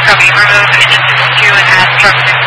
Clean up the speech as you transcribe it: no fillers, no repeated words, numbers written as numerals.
Copy. Remove engine 2 and add truck 6.